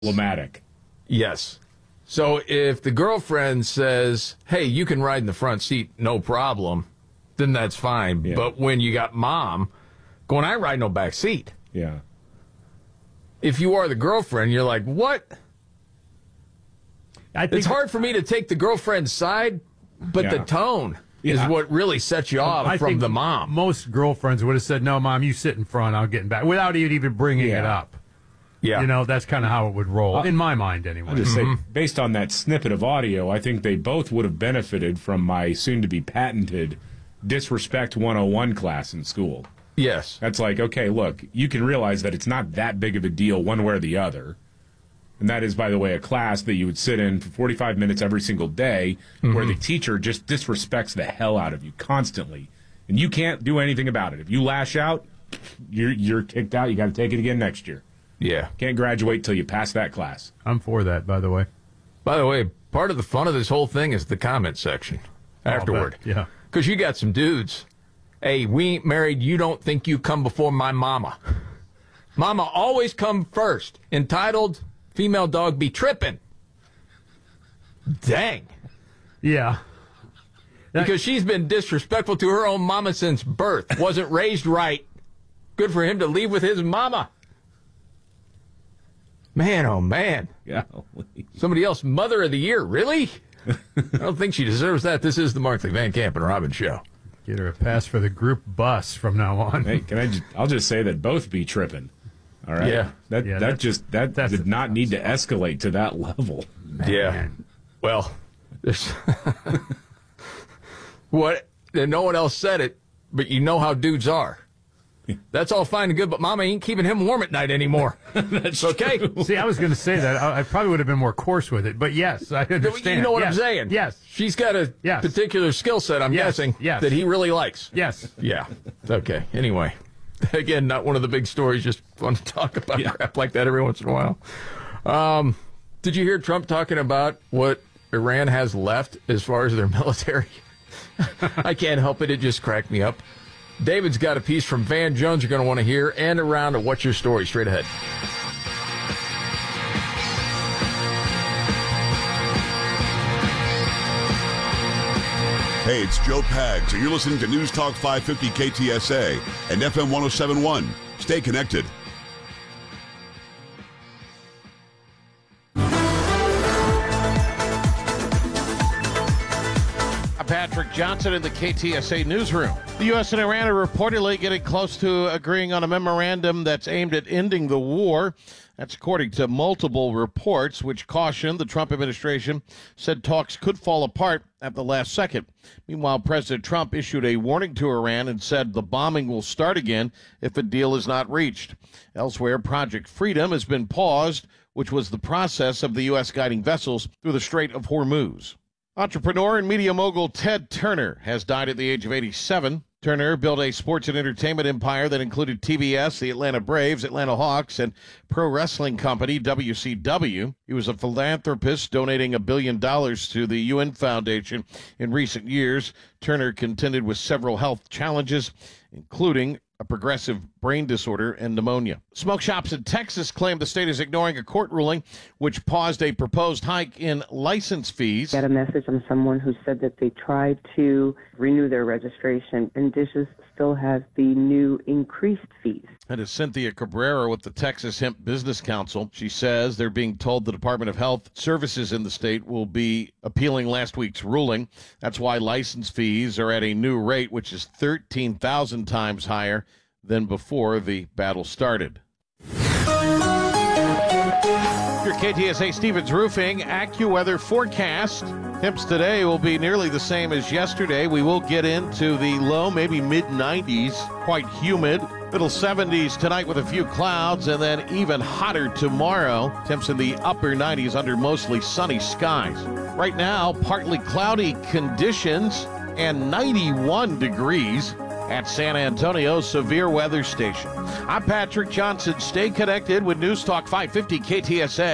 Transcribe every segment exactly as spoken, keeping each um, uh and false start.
problematic. Yes. So if the girlfriend says, hey, you can ride in the front seat, no problem, then that's fine. Yeah. But when you got mom going, I ride no back seat. Yeah. If you are the girlfriend, you're like, what? I think it's hard for me to take the girlfriend's side, but yeah. the tone yeah. is what really sets you off I from think the mom. Most girlfriends would have said, no, Mom, you sit in front, I'll get in back, without even bringing yeah. it up. Yeah. You know, that's kind of how it would roll, uh, in my mind anyway. I'll just mm-hmm. say, based on that snippet of audio, I think they both would have benefited from my soon-to-be patented Disrespect one oh one class in school. Yes. That's like, okay, look, you can realize that it's not that big of a deal one way or the other. And that is, by the way, a class that you would sit in for forty-five minutes every single day mm-hmm. where the teacher just disrespects the hell out of you constantly. And you can't do anything about it. If you lash out, you're, you're kicked out. You got to take it again next year. Yeah. Can't graduate till you pass that class. I'm for that, by the way. By the way, part of the fun of this whole thing is the comment section afterward. Oh, yeah. Because you got some dudes. Hey, we ain't married. You don't think you come before my mama. Mama always come first. Entitled, female dog be tripping. Dang. Yeah. That, because she's been disrespectful to her own mama since birth. Wasn't raised right. Good for him to leave with his mama. Man, oh, man. Yeah. Somebody else, Mother of the Year. Really? I don't think she deserves that. This is the Markley, Van Camp, and Robbins Show. Get her a pass for the group bus from now on. Hey, can I just, I'll just say that both be tripping. All right? Yeah. That, yeah, that just that did not need to escalate to that level. Man. Yeah. Well, there's what, and no one else said it, but you know how dudes are. That's all fine and good, but Mama ain't keeping him warm at night anymore. That's okay. True. See, I was going to say that. I, I probably would have been more coarse with it, but yes, I understand. You know what yes. I'm saying? Yes. She's got a yes. particular skill set, I'm yes. guessing, yes. that he really likes. Yes. Yeah. Okay. Anyway, again, not one of the big stories, just fun to talk about yeah. crap like that every once in a while. Um, did you hear Trump talking about what Iran has left as far as their military? I can't help it. It just cracked me up. David's got a piece from Van Jones you're going to want to hear, and around at What's Your Story, straight ahead. Hey, it's Joe Pags, and you're listening to News Talk five fifty K T S A and F M one oh seven point one. Stay connected. Patrick Johnson in the K T S A newsroom. The U S and Iran are reportedly getting close to agreeing on a memorandum that's aimed at ending the war. That's according to multiple reports, which cautioned the Trump administration said talks could fall apart at the last second. Meanwhile, President Trump issued a warning to Iran and said the bombing will start again if a deal is not reached. Elsewhere, Project Freedom has been paused, which was the process of the U S guiding vessels through the Strait of Hormuz. Entrepreneur and media mogul Ted Turner has died at the age of eighty-seven. Turner built a sports and entertainment empire that included T B S, the Atlanta Braves, Atlanta Hawks, and pro wrestling company W C W. He was a philanthropist, donating a billion dollars to the U N Foundation in recent years. Turner contended with several health challenges, including a progressive brain disorder and pneumonia. Smoke shops in Texas claim the state is ignoring a court ruling which paused a proposed hike in license fees. Got a message from someone who said that they tried to renew their registration and dishes still has the new increased fees. That is Cynthia Cabrera with the Texas Hemp Business Council. She says they're being told the Department of Health Services in the state will be appealing last week's ruling. That's why license fees are at a new rate, which is thirteen thousand times higher than before the battle started. Your K T S A Stevens Roofing AccuWeather forecast. Temps today will be nearly the same as yesterday. We will get into the low, maybe mid nineties, quite humid. Middle seventies tonight with a few clouds, and then even hotter tomorrow. Temps in the upper nineties under mostly sunny skies. Right now, partly cloudy conditions and ninety-one degrees at San Antonio Severe Weather Station. I'm Patrick Johnson. Stay connected with News Talk five fifty K T S A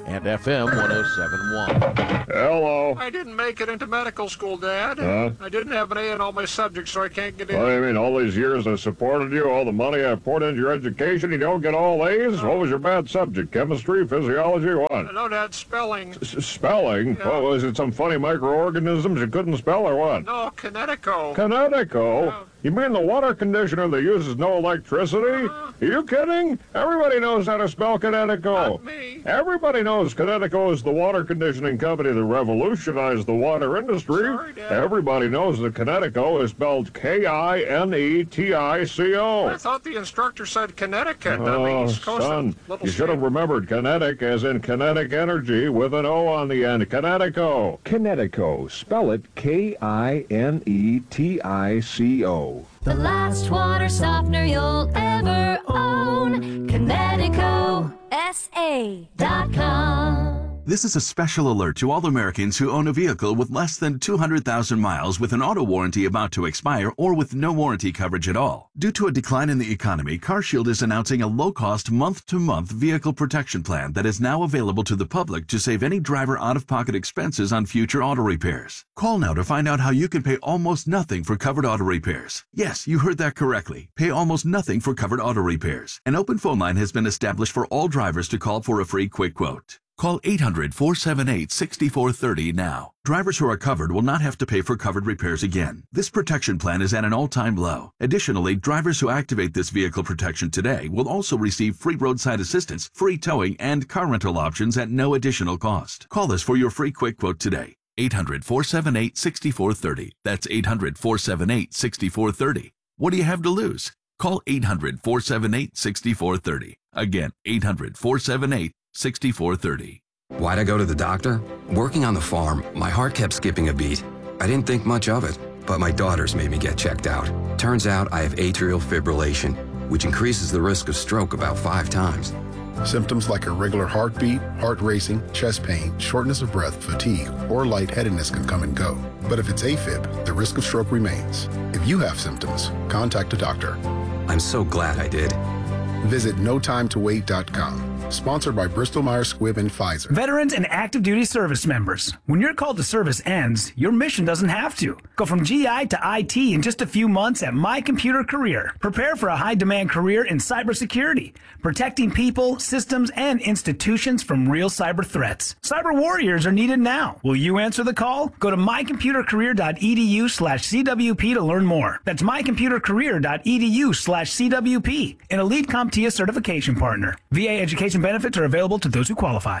and F M one oh seven point one. Hello. I didn't make it into medical school, Dad. Huh? I didn't have an A in all my subjects, so I can't get in. What do you mean, all these years I supported you, all the money I poured into your education, you don't get all A's? What was your bad subject? Chemistry, physiology, what? No, Dad, spelling. S- spelling? Yeah. What, was it some funny microorganisms you couldn't spell or what? No, Connecticut. Connecticut? Yeah. You mean the water conditioner that uses no electricity? Uh, Are you kidding? Everybody knows how to spell Connecticut. Not me. Everybody knows Connecticut is the water conditioning company that revolutionized the water industry. Sorry, Dad. Everybody knows that Connecticut is spelled K I N E T I C O. I thought the instructor said Connecticut on the Oh, East Coast. son, of Little you should have state. remembered kinetic as in kinetic energy with an O on the end. Connecticut. Connecticut. Spell it K I N E T I C O. The last water softener you'll ever own. Kinetico S A dot com. This is a special alert to all Americans who own a vehicle with less than two hundred thousand miles with an auto warranty about to expire or with no warranty coverage at all. Due to a decline in the economy, CarShield is announcing a low-cost month-to-month vehicle protection plan that is now available to the public to save any driver out-of-pocket expenses on future auto repairs. Call now to find out how you can pay almost nothing for covered auto repairs. Yes, you heard that correctly. Pay almost nothing for covered auto repairs. An open phone line has been established for all drivers to call for a free quick quote. Call eight hundred, four seven eight, six four three zero now. Drivers who are covered will not have to pay for covered repairs again. This protection plan is at an all-time low. Additionally, drivers who activate this vehicle protection today will also receive free roadside assistance, free towing, and car rental options at no additional cost. Call us for your free quick quote today. eight hundred, four seven eight, six four three zero. That's eight hundred, four seven eight, six four three zero. What do you have to lose? Call eight hundred, four seven eight, six four three zero. Again, eight hundred, four seven eight, six four three zero. Why'd I go to the doctor? Working on the farm, my heart kept skipping a beat. I didn't think much of it, but my daughters made me get checked out. Turns out I have atrial fibrillation, which increases the risk of stroke about five times. Symptoms like irregular heartbeat, heart racing, chest pain, shortness of breath, fatigue, or lightheadedness can come and go. But if it's AFib, the risk of stroke remains. If you have symptoms, contact a doctor. I'm so glad I did. Visit no time to wait dot com. Sponsored by Bristol Myers Squibb and Pfizer. Veterans and active duty service members. When your call to service ends, your mission doesn't have to. Go from G I to I T in just a few months at My Computer Career. Prepare for a high-demand career in cybersecurity, protecting people, systems, and institutions from real cyber threats. Cyber warriors are needed now. Will you answer the call? Go to my computer career dot e d u slash c w p to learn more. That's my computer career dot e d u slash c w p, an elite CompTIA certification partner. V A education benefits are available to those who qualify.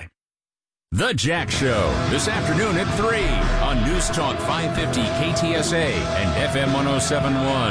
The Jack Show, this afternoon at three on News Talk five fifty K T S A and F M one oh seven point one.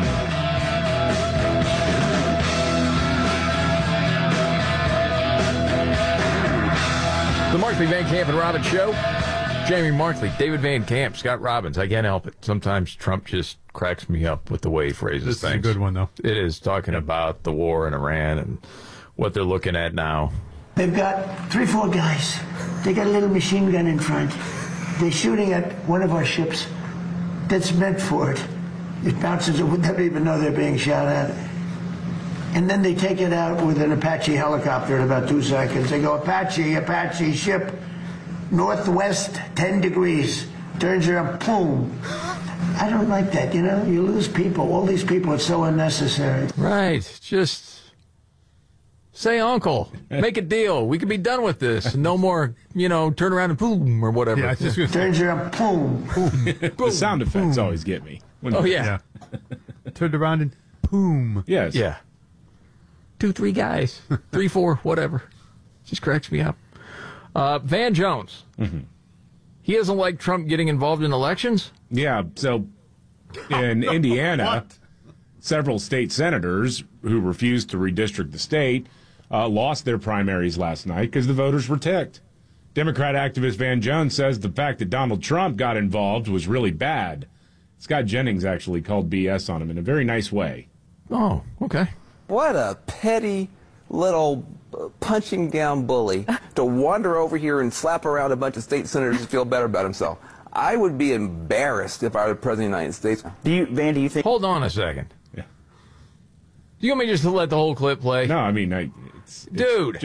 The Markley, Van Camp, and Robbins Show. Jamie Markley, David Van Camp, Scott Robbins. I can't help it. Sometimes Trump just cracks me up with the way he phrases This things. is a good one, though. It is, talking about the war in Iran and what they're looking at now. They've got three, four guys. They got a little machine gun in front. They're shooting at one of our ships that's meant for it. It bounces, it wouldn't even know they're being shot at. And then they take it out with an Apache helicopter in about two seconds. They go, Apache, Apache, ship, northwest, ten degrees. Turns around, boom. I don't like that, you know? You lose people. All these people, it's so unnecessary. Right. Just say uncle. Make a deal. We can be done with this. No more, you know, turn around and boom or whatever. Yeah, it's just gonna Turns around, boom. The sound effects always get me. When Oh, you- yeah. turned around and boom. Yes. Yeah. Two, three guys. Three, four, whatever. Just cracks me up. Uh, Van Jones. Mm-hmm. He doesn't like Trump getting involved in elections? Yeah, so in Indiana, several state senators who refused to redistrict the state uh, lost their primaries last night because the voters were ticked. Democrat activist Van Jones says the fact that Donald Trump got involved was really bad. Scott Jennings actually called B S on him in a very nice way. Oh, okay. What a petty little punching down bully to wander over here and slap around a bunch of state senators to feel better about himself. I would be embarrassed if I were the president of the United States. Do you, Van, do you think... Hold on a second. Yeah. Do you want me just to let the whole clip play? No, I mean, I, it's, it's Dude. just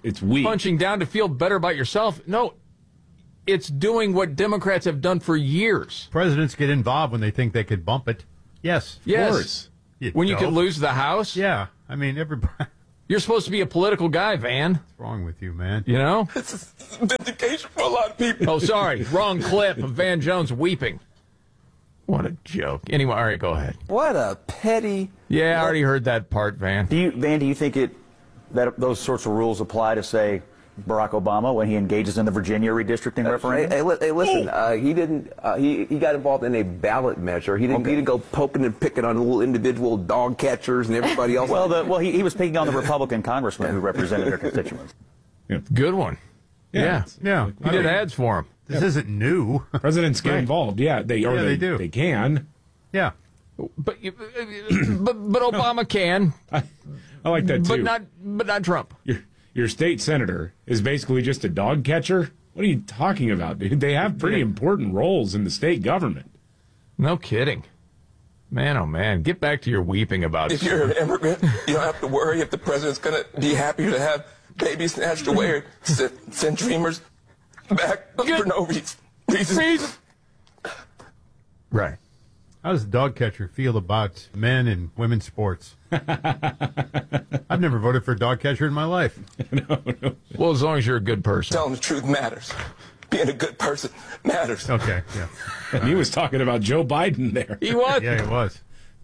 it's weak. punching down to feel better about yourself. No, it's doing what Democrats have done for years. Presidents get involved when they think they could bump it. Yes. Yes. Of course. You when you dope. could lose the House? Yeah. I mean, everybody. You're supposed to be a political guy, Van. What's wrong with you, man? You know? It's a vindication for a lot of people. Oh, sorry. Wrong clip of Van Jones weeping. What a joke. Anyway, all right, go ahead. What a petty... Yeah, I already heard that part, Van. Do you, Van, do you think it that those sorts of rules apply to, say, Barack Obama when he engages in the Virginia redistricting Uh, referendum? Hey, hey, hey, listen, uh, he didn't. Uh, he he got involved in a ballot measure. He didn't. Okay. He didn't go poking and picking on little individual dog catchers and everybody else. well, the, well, he, he was picking on the Republican congressman who represented their constituents. Yeah. Good one. Yeah. Yeah. He did ads for him. This isn't new. Presidents get Right. involved. Yeah, they or Yeah, they, they do. They can. Yeah. But you- but but Obama can. I, I like that too. But not but not Trump. Your your state senator is basically just a dog catcher. What are you talking about, dude? They have pretty important roles in the state government. No kidding. Man, oh man, get back to your weeping about If you're an immigrant, you don't have to worry if the president's going to be happy to have babies snatched away or send, send dreamers back for no reason. reason. Right. How does the dog catcher feel about men and women's sports? I've never voted for a dog catcher in my life. no, no. Well, as long as you're a good person. Telling the truth matters. Being a good person matters. Okay, yeah. And he was talking about Joe Biden there. He was. Yeah, he was.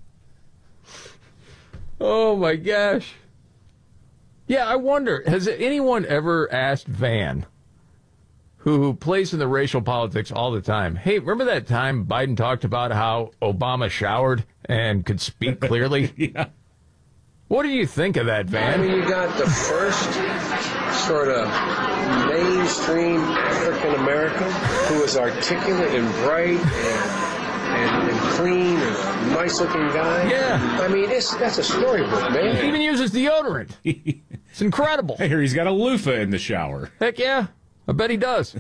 Oh my gosh. Yeah, I wonder, has anyone ever asked Van, who plays in the racial politics all the time, hey, remember that time Biden talked about how Obama showered and could speak clearly? Yeah. What do you think of that, I Van? mean, you got the first sort of mainstream African American who is articulate and bright and, and, and clean and a nice looking guy. Yeah. I mean, it's, that's a storybook, man. He even uses deodorant. It's incredible. I hear he's got a loofah in the shower. Heck yeah. I bet he does.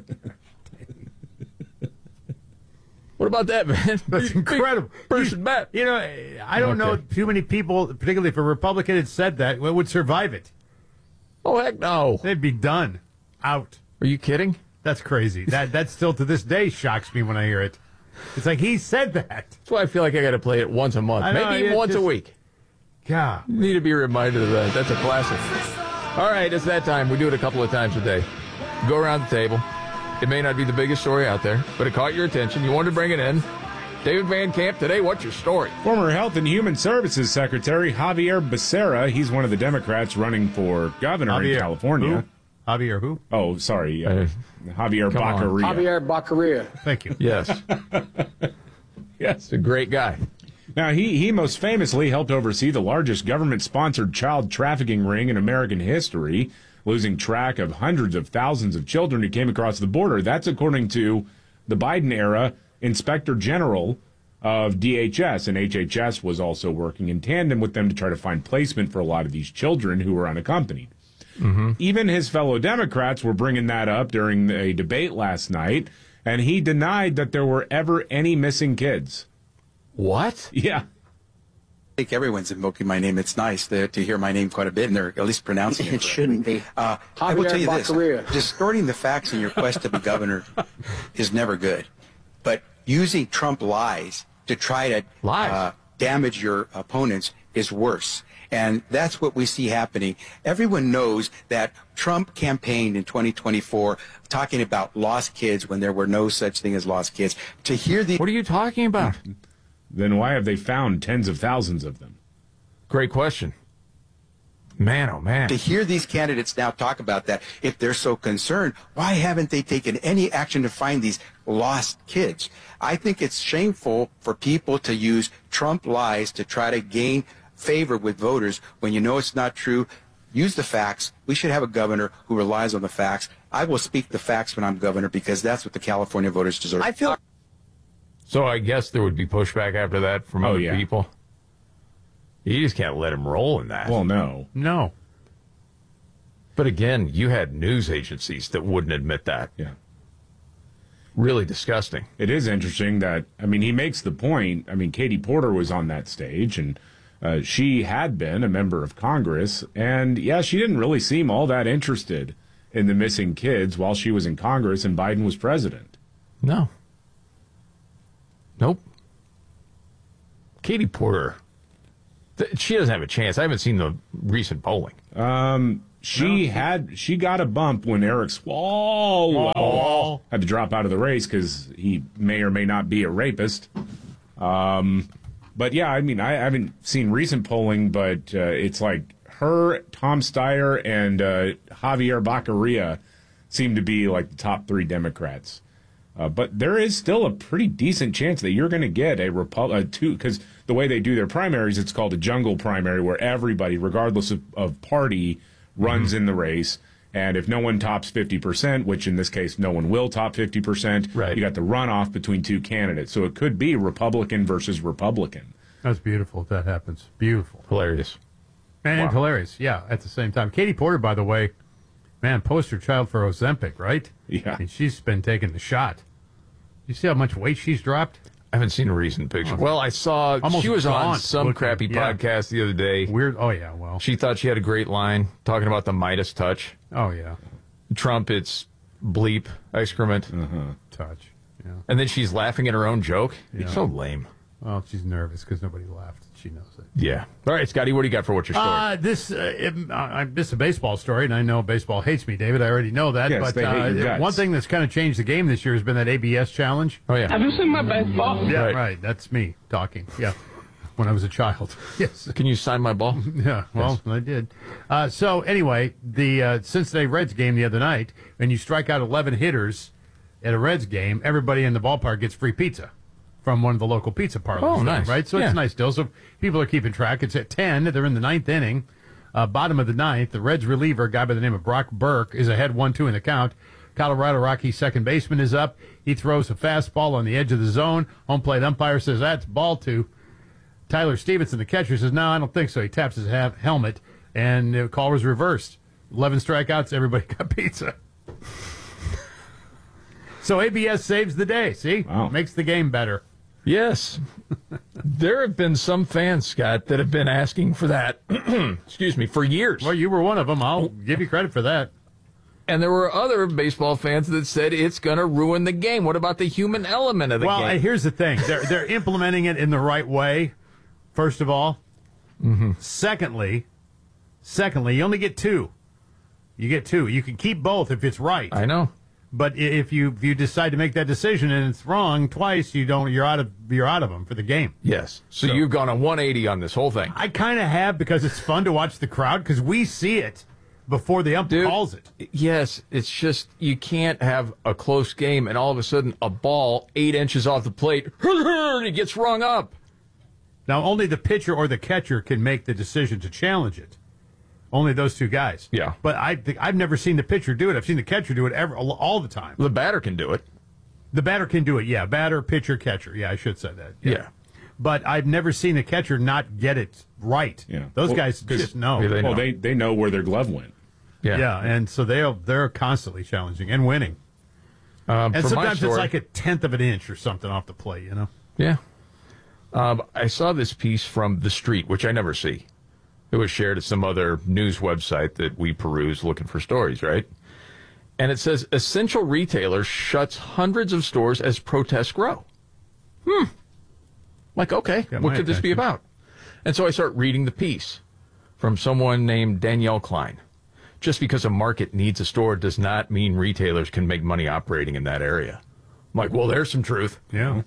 What about that, man? That's incredible. Person back. You know, I don't know Okay. too many people, particularly if a Republican had said that, what would survive it. Oh, heck no. They'd be done. Out. Are you kidding? That's crazy. That that still to this day shocks me when I hear it. It's like he said that. That's why I feel like I got to play it once a month, I know, maybe even it once a just- week. God. Need to be reminded of that. That's a classic. All right, it's that time. We do it a couple of times a day. Go around the table. It may not be the biggest story out there, but it caught your attention. You wanted to bring it in. David Van Camp, today, what's your story? Former Health and Human Services Secretary Javier Becerra, he's one of the Democrats running for governor in Javier California. Who? Javier who? Oh, sorry. Uh, Uh, Javier come on. Baccaria. Javier Baccaria. Thank you. Yes. Yes. He's a great guy. Now, he, he most famously helped oversee the largest government-sponsored child trafficking ring in American history, losing track of hundreds of thousands of children who came across the border. That's according to the Biden-era Inspector General of D H S, and H H S was also working in tandem with them to try to find placement for a lot of these children who were unaccompanied. Mm-hmm. Even his fellow Democrats were bringing that up during a debate last night, and he denied that there were ever any missing kids. What? Yeah. I think everyone's invoking my name. It's nice to, to hear my name quite a bit, and they're at least pronouncing it. It shouldn't be. Uh, I will Javier tell you this: Baccaria. distorting the facts in your quest to be governor is never good. But using Trump lies to try to uh, damage your opponents is worse. And that's what we see happening. Everyone knows that Trump campaigned in twenty twenty-four talking about lost kids when there were no such thing as lost kids. To hear the What are you talking about? Then why have they found tens of thousands of them? Great question. Man, oh man. To hear these candidates now talk about that, if they're so concerned, why haven't they taken any action to find these lost kids? I think it's shameful for people to use Trump lies to try to gain favor with voters when you know it's not true. Use the facts. We should have a governor who relies on the facts. I will speak the facts when I'm governor because that's what the California voters deserve. I feel So I guess there would be pushback after that from Oh, other yeah. people. You just can't let him roll in that. Well, no. No. But again, you had news agencies that wouldn't admit that. Yeah. Really disgusting. It is interesting that, I mean, he makes the point. I mean, Katie Porter was on that stage, and Uh, she had been a member of Congress, and yeah, she didn't really seem all that interested in the missing kids while she was in Congress and Biden was president. No. Nope. Katie Porter. Th- She doesn't have a chance. I haven't seen the recent polling. Um, she no. had she got a bump when Eric Swalwell Oh. had to drop out of the race because he may or may not be a rapist. Um, but yeah, I mean, I haven't seen recent polling, but uh, it's like her, Tom Steyer, and uh, Javier Baccaria seem to be like the top three Democrats. Uh, but there is still a pretty decent chance that you're going to get a Republican, two, because the way they do their primaries, it's called a jungle primary, where everybody, regardless of, of party, runs mm-hmm. in the race. And if no one tops fifty percent, which in this case no one will top fifty percent, right. you got the runoff between two candidates. So it could be Republican versus Republican. That's beautiful if that happens. Beautiful. Hilarious. And wow. hilarious, yeah, at the same time. Katie Porter, by the way, man, poster child for Ozempic, right? Yeah. I mean, she's been taking the shot. You see how much weight she's dropped? I haven't seen a recent picture. Well, I saw Almost she was on some looking, crappy yeah. podcast the other day. Weird. Oh, yeah, well. She thought she had a great line talking about the Midas touch. Oh, yeah. Trump, it's bleep, excrement. Uh-huh. Touch, yeah. And then she's laughing at her own joke. Yeah. It's so lame. Well, she's nervous because nobody laughed. She knows it. Yeah. All right, Scotty, what do you got for what's your story? Uh, this, uh, it, uh, this is a baseball story, and I know baseball hates me, David. I already know that. Yes, but they hate your uh, guts. one thing that's kind of changed the game this year has been that A B S challenge. Oh, yeah. Have you seen my baseball? Yeah, Right. right. That's me talking. Yeah. When I was a child. Yes. Can you sign my ball? Yeah, well, yes. I did. Uh, so, anyway, the uh, Cincinnati Reds game the other night, and you strike out eleven hitters at a Reds game, everybody in the ballpark gets free pizza from one of the local pizza parlors. Oh, nice. Right? So Yeah. it's a nice deal. So people are keeping track. It's at ten. They're in the ninth inning. Uh, bottom of the ninth, the Reds reliever, a guy by the name of Brock Burke, is ahead one two in the count. Colorado Rockies second baseman is up. He throws a fastball on the edge of the zone. Home plate umpire says that's ball two. Tyler Stevenson, the catcher, says, no, I don't think so. He taps his ha- helmet, and the call was reversed. eleven strikeouts, everybody got pizza. So A B S saves the day, see? Wow. Makes the game better. Yes. There have been some fans, Scott, that have been asking for that, excuse me, for years. Well, you were one of them. I'll give you credit for that. And there were other baseball fans that said it's going to ruin the game. What about the human element of the well, game? Well, here's the thing. They're, they're implementing it in the right way, first of all. Mm-hmm. Secondly, secondly, you only get two. You get two. You can keep both if it's right. I know. But if you if you decide to make that decision and it's wrong twice, you don't. You're out of you're out of them for the game. Yes. So, So- you've gone a one eighty on this whole thing. I kind of have because it's fun to watch the crowd because we see it before the ump Dude, calls it. Yes, it's just you can't have a close game and all of a sudden a ball eight inches off the plate, it gets rung up. Now only the pitcher or the catcher can make the decision to challenge it. Only those two guys. Yeah. But I think I've never seen the pitcher do it. I've seen the catcher do it ever, all, all the time. The batter can do it. The batter can do it. Yeah, batter, pitcher, catcher. Yeah, I should say that. Yeah. But I've never seen the catcher not get it right. Yeah. Those Well, guys 'cause- just know. Yeah, they well, know. they, they know where their glove went. Yeah. Yeah, and so they're they're constantly challenging and winning. Um, And for my sometimes it's story- like a tenth of an inch or something off the plate, you know? Yeah. Um, I saw this piece from The Street, which I never see. It was shared at some other news website that we peruse looking for stories, right? And it says, essential retailer shuts hundreds of stores as protests grow. Hmm. Like, okay, Got what my could this be attention. about? And so I start reading the piece from someone named Danielle Klein. Just because a market needs a store does not mean retailers can make money operating in that area. I'm like, well, there's some truth. Yeah.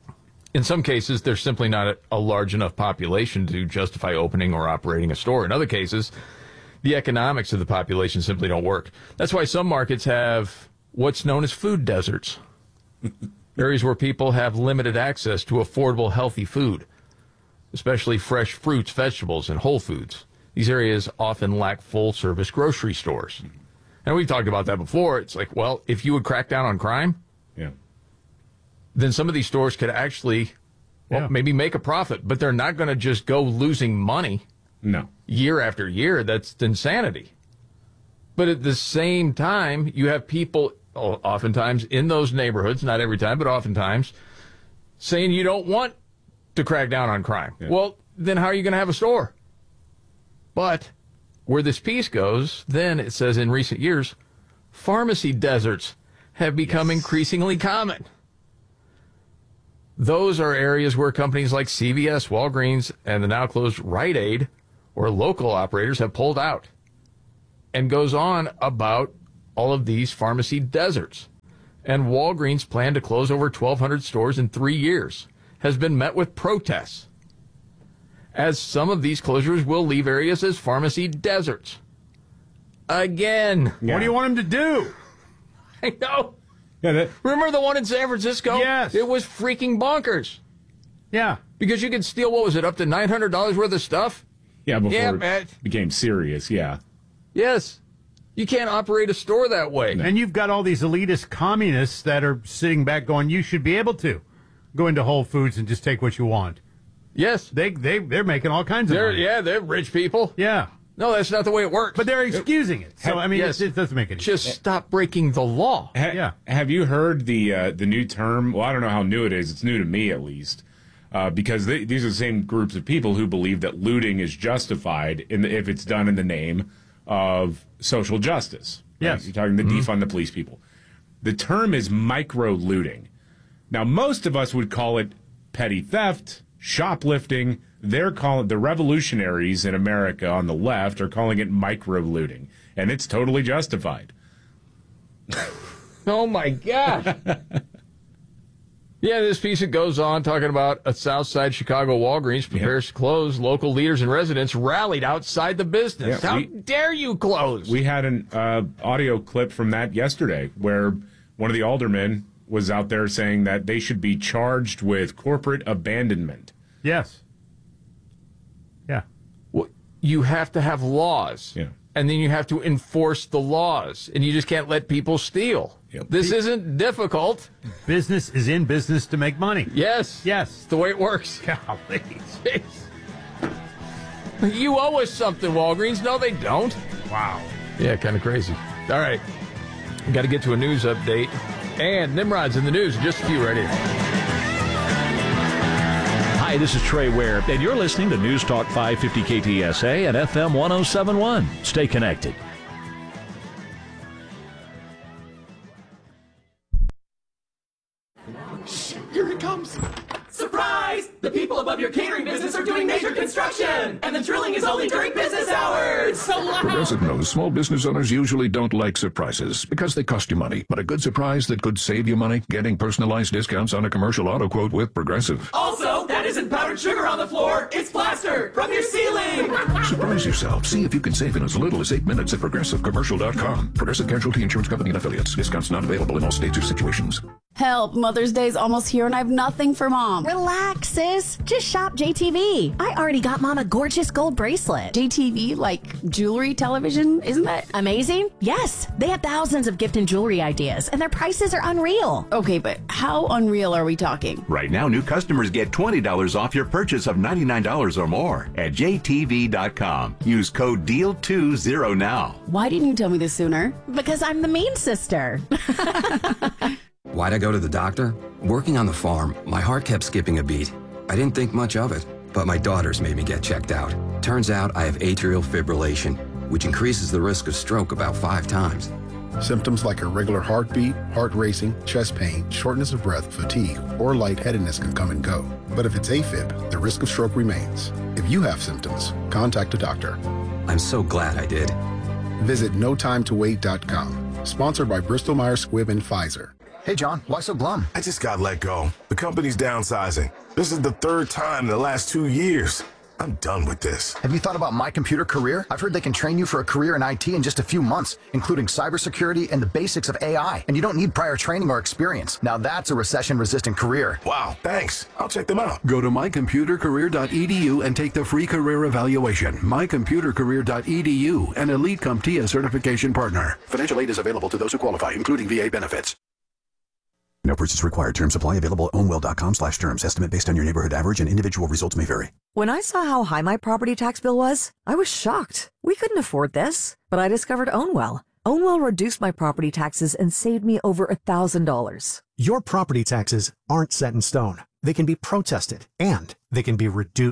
In some cases, there's simply not a, a large enough population to justify opening or operating a store. In other cases, the economics of the population simply don't work. That's why some markets have what's known as food deserts, areas where people have limited access to affordable, healthy food, especially fresh fruits, vegetables, and whole foods. These areas often lack full-service grocery stores. And we've talked about that before. It's like, well, if you would crack down on crime, Yeah. then some of these stores could actually, well, Yeah. maybe make a profit, but they're not going to just go losing money No. year after year. That's insanity. But at the same time, you have people, oh, oftentimes in those neighborhoods, not every time, but oftentimes, saying you don't want to crack down on crime. Yeah. Well, then how are you going to have a store? But where this piece goes, then it says in recent years, pharmacy deserts have become yes. increasingly common. Those are areas where companies like C V S, Walgreens, and the now closed Rite Aid or local operators have pulled out. And goes on about all of these pharmacy deserts. And Walgreens plan to close over twelve hundred stores in three years, has been met with protests, as some of these closures will leave areas as pharmacy deserts. Again. Yeah. What do you want them to do? I know. Yeah, that, Remember the one in San Francisco? Yes. It was freaking bonkers. Yeah. Because you could steal, what was it, up to nine hundred dollars worth of stuff? Yeah, before yeah, it Matt. became serious, yeah. Yes. You can't operate a store that way. And you've got all these elitist communists that are sitting back going, you should be able to go into Whole Foods and just take what you want. Yes. They, they, they're making all kinds of they're, money. Yeah, they're rich people. Yeah. No, that's not the way it works. But they're excusing it. So, I mean, yes. it, it doesn't make any Just sense. stop breaking the law. Ha- yeah. Have you heard the uh, the new term? Well, I don't know how new it is. It's new to me, at least. Uh, because they, these are the same groups of people who believe that looting is justified in the, if it's done in the name of social justice. Right? Yes. You're talking the Mm-hmm. defund the police people. The term is micro-looting. Now, most of us would call it petty theft, shoplifting. They're calling the revolutionaries in America on the left are calling it micro-looting, and it's totally justified. Oh, my gosh. Yeah, this piece, it goes on talking about a Southside Chicago Walgreens prepares yep. to close. Local leaders and residents rallied outside the business. Yeah, How we, dare you close? We had an uh, audio clip from that yesterday where one of the aldermen was out there saying that they should be charged with corporate abandonment. Yes. Yeah. Well, you have to have laws. Yeah. And then you have to enforce the laws. And you just can't let people steal. Yep. This isn't difficult. Business is in business to make money. Yes. Yes. It's the way it works. Golly. You owe us something, Walgreens. No, they don't. Wow. Yeah, kind of crazy. All right. We got to get to a news update. And Nimrod's in the news in just a few right here. Hi, this is Trey Ware, and you're listening to News Talk five fifty K T S A and F M one oh seven point one. Stay connected. Here it comes. Surprise! The people above your catering business are doing major construction, and the drilling is only during business hours. So loud. Progressive knows small business owners usually don't like surprises because they cost you money. But a good surprise that could save you money, getting personalized discounts on a commercial auto quote with Progressive. Also, that isn't powdered sugar on the floor. It's plaster from your ceiling. Surprise yourself. See if you can save in as little as eight minutes at progressive commercial dot com. Progressive Casualty Insurance Company and Affiliates. Discounts not available in all states or situations. Help, Mother's Day's almost here and I have nothing for Mom. Relax, sis. Just shop J T V. I already got Mom a gorgeous gold bracelet. J T V, like jewelry television? Isn't that amazing? Yes. They have thousands of gift and jewelry ideas and their prices are unreal. Okay, but how unreal are we talking? Right now, new customers get twenty dollars off your purchase of ninety-nine dollars or more at J T V dot com. Use code D E A L twenty now. Why didn't you tell me this sooner? Because I'm the mean sister. Why'd I go to the doctor? Working on the farm, my heart kept skipping a beat. I didn't think much of it, but my daughters made me get checked out. Turns out I have atrial fibrillation, which increases the risk of stroke about five times. Symptoms like irregular heartbeat, heart racing, chest pain, shortness of breath, fatigue, or lightheadedness can come and go. But if it's AFib, the risk of stroke remains. If you have symptoms, contact a doctor. I'm so glad I did. Visit no time to wait dot com. Sponsored by Bristol Myers Squibb and Pfizer. Hey, John, why so glum? I just got let go. The company's downsizing. This is the third time in the last two years. I'm done with this. Have you thought about My Computer Career? I've heard they can train you for a career in I T in just a few months, including cybersecurity and the basics of A I. And you don't need prior training or experience. Now that's a recession-resistant career. Wow, thanks. I'll check them out. Go to my computer career dot e d u and take the free career evaluation. my computer career dot e d u, an Elite CompTIA certification partner. Financial aid is available to those who qualify, including V A benefits. No purchase required. Terms apply. Available at ownwell dot com slash terms. Estimate based on your neighborhood average and individual results may vary. When I saw how high my property tax bill was, I was shocked. We couldn't afford this. But I discovered Ownwell. Ownwell reduced my property taxes and saved me over one thousand dollars. Your property taxes aren't set in stone. They can be protested and they can be reduced.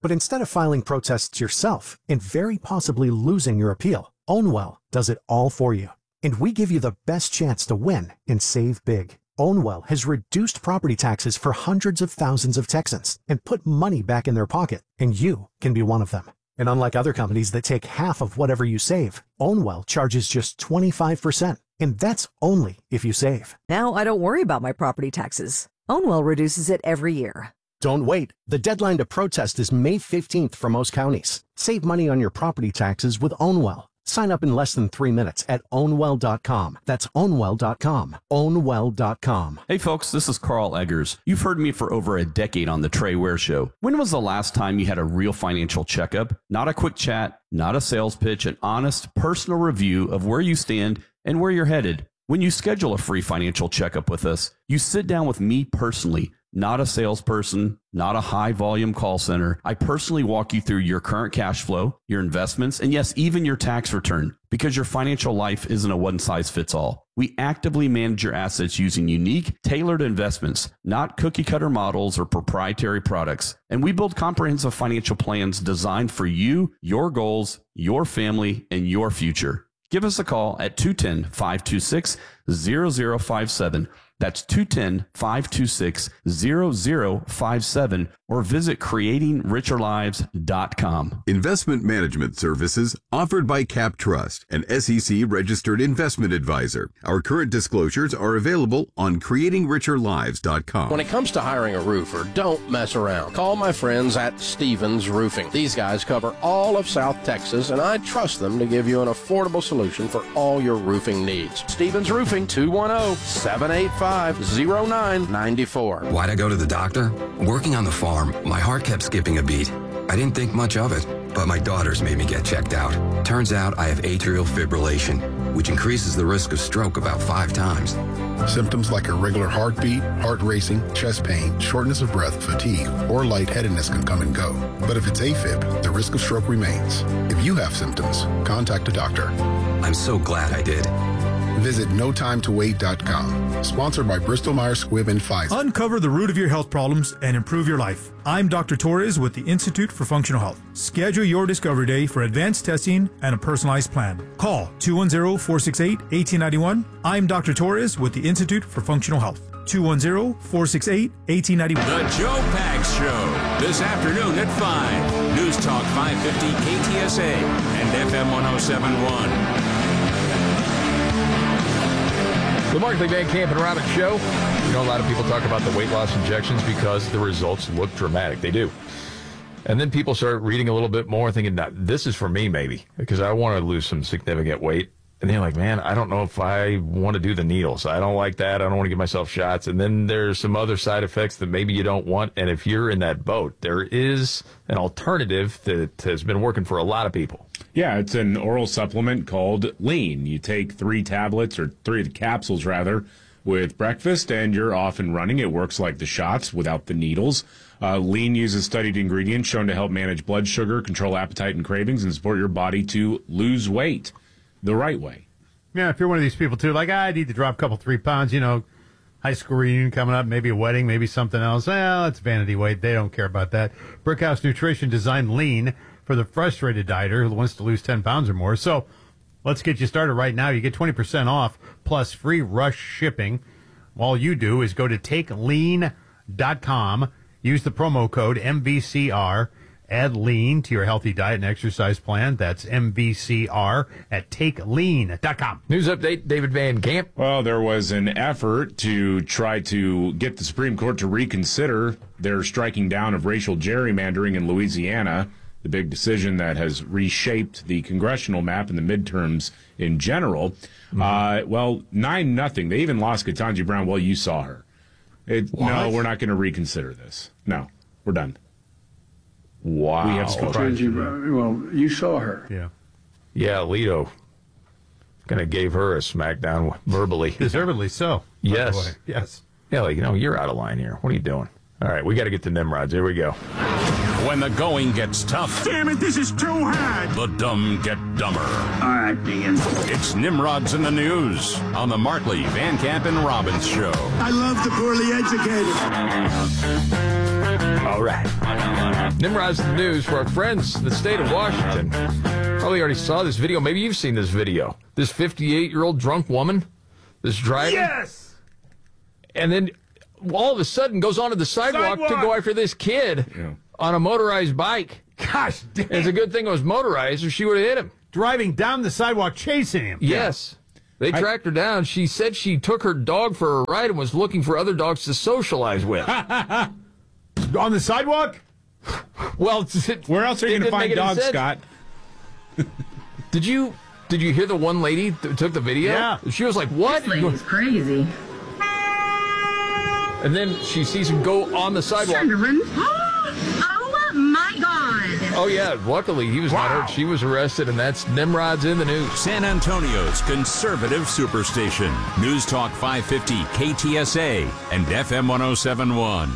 But instead of filing protests yourself and very possibly losing your appeal, Ownwell does it all for you. And we give you the best chance to win and save big. Ownwell has reduced property taxes for hundreds of thousands of Texans and put money back in their pocket, and you can be one of them. And unlike other companies that take half of whatever you save, Ownwell charges just twenty-five percent. And that's only if you save. Now I don't worry about my property taxes. Ownwell reduces it every year. Don't wait. The deadline to protest is May fifteenth for most counties. Save money on your property taxes with Ownwell. Sign up in less than three minutes at ownwell dot com. That's ownwell dot com. ownwell dot com. Hey folks, this is Carl Eggers. You've heard me for over a decade on the Trey Ware Show. When was the last time you had a real financial checkup? Not a quick chat, not a sales pitch, an honest, personal review of where you stand and where you're headed. When you schedule a free financial checkup with us, you sit down with me personally. Not a salesperson, not a high-volume call center. I personally walk you through your current cash flow, your investments, and yes, even your tax return, because your financial life isn't a one-size-fits-all. We actively manage your assets using unique, tailored investments, not cookie-cutter models or proprietary products. And we build comprehensive financial plans designed for you, your goals, your family, and your future. Give us a call at two one zero, five two six, zero zero five seven. That's two one zero, five two six, zero zero five seven, or visit creating richer lives dot com. Investment management services offered by Cap Trust, an S E C-registered investment advisor. Our current disclosures are available on creating richer lives dot com. When it comes to hiring a roofer, don't mess around. Call my friends at Stevens Roofing. These guys cover all of South Texas, and I trust them to give you an affordable solution for all your roofing needs. Stevens Roofing, two one zero, seven eight five, zero nine nine four. Why'd I go to the doctor? Working on the farm, my heart kept skipping a beat. I didn't think much of it, but my daughters made me get checked out. Turns out I have atrial fibrillation, which increases the risk of stroke about five times. Symptoms like irregular heartbeat, heart racing, chest pain, shortness of breath, fatigue, or lightheadedness can come and go. But if it's AFib, the risk of stroke remains. If you have symptoms, contact a doctor. I'm so glad I did. Visit no time to wait dot com. Sponsored by Bristol Myers Squibb and Pfizer. Uncover the root of your health problems and improve your life. I'm Doctor Torres with the Institute for Functional Health. Schedule your discovery day for advanced testing and a personalized plan. Call two one zero, four six eight, one eight nine one. I'm Doctor Torres with the Institute for Functional Health. two one zero, four six eight, one eight nine one. The Joe Pags Show, this afternoon at five. News Talk five fifty K T S A and F M one oh seven point one. The Markley Van Camp and Robbins Show. You know, a lot of people talk about the weight loss injections because the results look dramatic. They do. And then people start reading a little bit more, thinking, this is for me, maybe, because I want to lose some significant weight. And they're like, man, I don't know if I want to do the needles. I don't like that. I don't want to give myself shots. And then there's some other side effects that maybe you don't want. And if you're in that boat, there is an alternative that has been working for a lot of people. Yeah, it's an oral supplement called Lean. You take three tablets, or three of the capsules, rather, with breakfast, and you're off and running. It works like the shots without the needles. Uh, Lean uses studied ingredients shown to help manage blood sugar, control appetite and cravings, and support your body to lose weight the right way. Yeah, if you're one of these people, too, like, I need to drop a couple, three pounds, you know, high school reunion coming up, maybe a wedding, maybe something else. Well, it's vanity weight. They don't care about that. Brickhouse Nutrition designed Lean for the frustrated dieter who wants to lose ten pounds or more. So let's get you started right now. You get twenty percent off plus free rush shipping. All you do is go to take lean dot com, use the promo code M V C R, add Lean to your healthy diet and exercise plan. That's M V C R at take lean dot com. News update, David Van Camp. Well, there was an effort to try to get the Supreme Court to reconsider their striking down of racial gerrymandering in Louisiana, the big decision that has reshaped the congressional map and the midterms in general. Mm-hmm. Uh, well, nine nothing. They even lost Ketanji Brown. Well, you saw her. It, no, we're not going to reconsider this. No, we're done. Wow. We have Ketanji, well, you saw her. Yeah. Yeah, Alito kind of gave her a smackdown verbally. Deservedly so. Yes. Yes. Yeah, like, you know, you're out of line here. What are you doing? All right, we got to get to Nimrods. Here we go. When the going gets tough. Damn it, this is too hard. The dumb get dumber. All right, Dean. It's Nimrods in the News on the Markley, Van Camp, and Robbins Show. I love the poorly educated. All right. Nimrod's the news for our friends in the state of Washington. Probably already saw this video. Maybe you've seen this video. This fifty-eight-year-old drunk woman that's driving. Yes! And then all of a sudden goes onto the sidewalk, sidewalk. to go after this kid yeah. on a motorized bike. Gosh dang. It's a good thing it was motorized or she would have hit him. Driving down the sidewalk, chasing him. Yes. They tracked I, her down. She said she took her dog for a ride and was looking for other dogs to socialize with. On the sidewalk? Well, it, where else are you going to find dogs, Scott? Did you did you hear the one lady that took the video? Yeah. She was like, what? This lady's crazy. And then she sees him go on the sidewalk. Children. Oh, my God. Oh, yeah. Luckily, he was wow. not hurt. She was arrested, and that's Nimrod's in the news. San Antonio's conservative superstation. News Talk five fifty K T S A and F M one oh seven point one.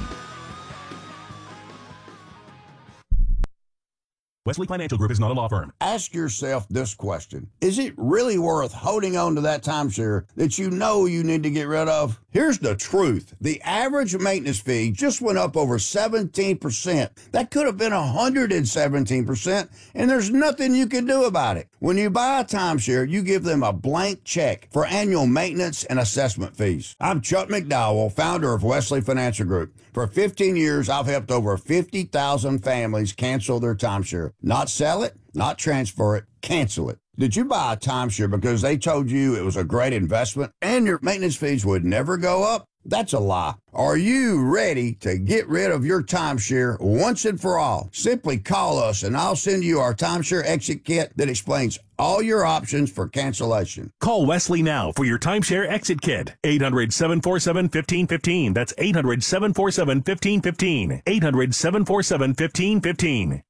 Wesley Financial Group is not a law firm. Ask yourself this question. Is it really worth holding on to that timeshare that you know you need to get rid of? Here's the truth. The average maintenance fee just went up over seventeen percent. That could have been one hundred seventeen percent, and there's nothing you can do about it. When you buy a timeshare, you give them a blank check for annual maintenance and assessment fees. I'm Chuck McDowell, founder of Wesley Financial Group. For fifteen years, I've helped over fifty thousand families cancel their timeshare. Not sell it, not transfer it, cancel it. Did you buy a timeshare because they told you it was a great investment and your maintenance fees would never go up? That's a lie. Are you ready to get rid of your timeshare once and for all? Simply call us and I'll send you our timeshare exit kit that explains all your options for cancellation. Call Wesley now for your timeshare exit kit. eight hundred, seven four seven, one five one five. That's eight hundred, seven four seven, one five one five. eight hundred, seven four seven, one five one five.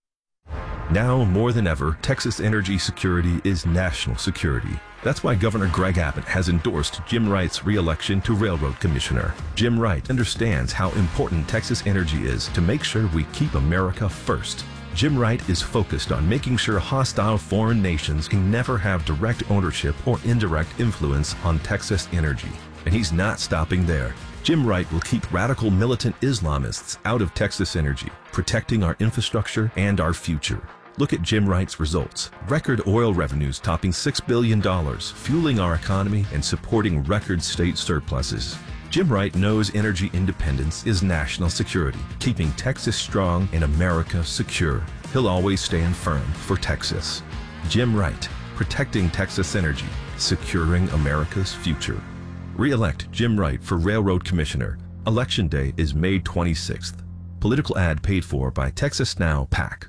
Now more than ever, Texas energy security is national security. That's why Governor Greg Abbott has endorsed Jim Wright's re-election to Railroad Commissioner. Jim Wright understands how important Texas energy is to make sure we keep America first. Jim Wright is focused on making sure hostile foreign nations can never have direct ownership or indirect influence on Texas energy. And he's not stopping there. Jim Wright will keep radical militant Islamists out of Texas energy, protecting our infrastructure and our future. Look at Jim Wright's results. Record oil revenues topping six billion dollars, fueling our economy and supporting record state surpluses. Jim Wright knows energy independence is national security, keeping Texas strong and America secure. He'll always stand firm for Texas. Jim Wright, protecting Texas energy, securing America's future. Re-elect Jim Wright for Railroad Commissioner. Election day is May twenty-sixth. Political ad paid for by Texas Now PAC.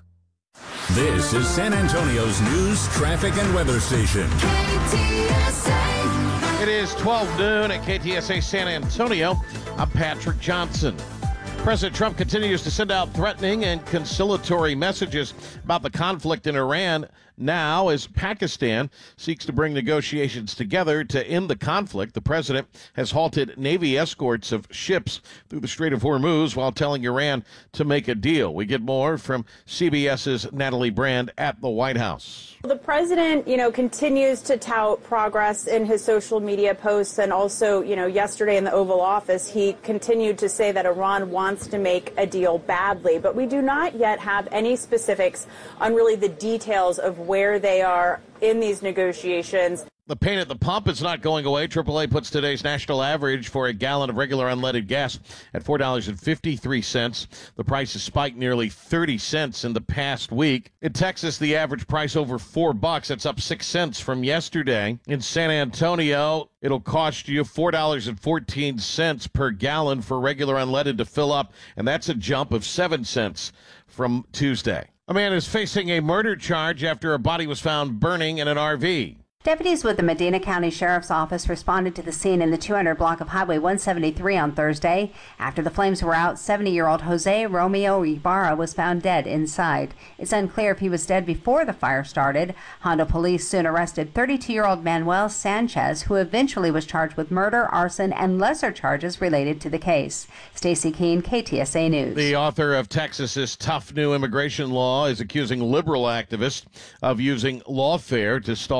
This is San Antonio's news, traffic, and weather station. K T S A. It is twelve noon at K T S A San Antonio. I'm Patrick Johnson. President Trump continues to send out threatening and conciliatory messages about the conflict in Iran now as Pakistan seeks to bring negotiations together to end the conflict. The president has halted Navy escorts of ships through the Strait of Hormuz while telling Iran to make a deal. We get more from CBS's Natalie Brand at the White House. The president, you know, continues to tout progress in his social media posts, and also, you know, yesterday in the Oval Office, he continued to say that Iran wants to make a deal badly, but we do not yet have any specifics on really the details of where they are in these negotiations. The pain at the pump is not going away. triple A puts today's national average for a gallon of regular unleaded gas at four dollars and fifty-three cents. The price has spiked nearly thirty cents in the past week. In Texas, the average price over four bucks. That's up six cents from yesterday. In San Antonio, it'll cost you four dollars and fourteen cents per gallon for regular unleaded to fill up, and that's a jump of seven cents from Tuesday. A man is facing a murder charge after a body was found burning in an R V. Deputies with the Medina County Sheriff's Office responded to the scene in the two hundred block of Highway one seventy-three on Thursday. After the flames were out, seventy-year-old Jose Romeo Ibarra was found dead inside. It's unclear if he was dead before the fire started. Hondo police soon arrested thirty-two-year-old Manuel Sanchez, who eventually was charged with murder, arson, and lesser charges related to the case. Stacey Keene, K T S A News. The author of Texas's tough new immigration law is accusing liberal activists of using lawfare to stall its implementation